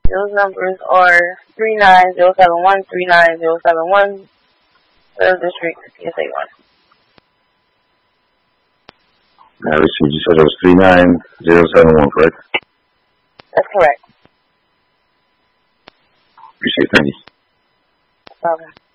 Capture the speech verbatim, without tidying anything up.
Those numbers are three nine zero seven one, three nine zero seven one, third District, P S A one. I received. You said it was three nine zero seven one, correct? That's correct. Appreciate it. Thank you. No problem.